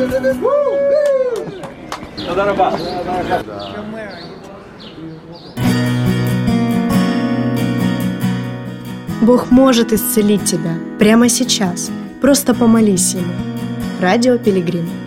Бог может исцелить тебя прямо сейчас. Просто помолись Ему. Радио Пилигрим.